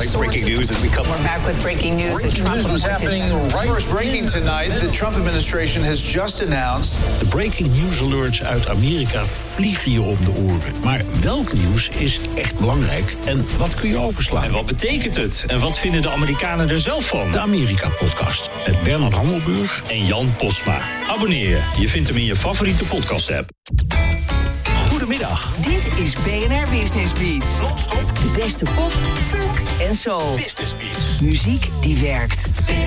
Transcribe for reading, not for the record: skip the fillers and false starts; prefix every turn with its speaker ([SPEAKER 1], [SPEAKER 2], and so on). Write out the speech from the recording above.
[SPEAKER 1] breaking news as we come.
[SPEAKER 2] We're back with breaking news.
[SPEAKER 3] Breaking news was happening right. First breaking tonight. The Trump administration has just announced.
[SPEAKER 4] De breaking news alerts uit Amerika vliegen je om de oren. Maar welk nieuws is echt belangrijk en wat kun je overslaan?
[SPEAKER 1] En wat betekent het? En wat vinden de Amerikanen er zelf van?
[SPEAKER 4] De Amerika-podcast met Bernard Hammelburg
[SPEAKER 1] En Jan Postma. Abonneer je. Je vindt hem in je favoriete podcast-app. Goedemiddag.
[SPEAKER 2] Dit is BNR Business Beats.
[SPEAKER 1] Non-stop
[SPEAKER 2] De beste pop, funk en soul.
[SPEAKER 1] Business Beats.
[SPEAKER 2] Muziek die werkt.